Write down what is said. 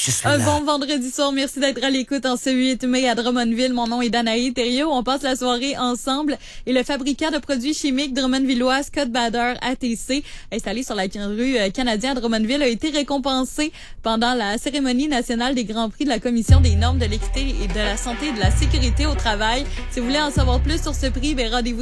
juste Un là. bon vendredi soir. Merci d'être à l'écoute en ce 8 mai à Drummondville. Mon nom est Danaï Thériault. On passe la soirée ensemble. Et le fabricant de produits chimiques drummondvillois Scott Bader ATC, installé sur la rue Canadien à Drummondville, a été récompensé pendant la cérémonie nationale des Grands Prix de la Commission des normes de l'équité et de la santé et de la sécurité au travail. Si vous voulez en savoir plus sur ce prix, rendez-vous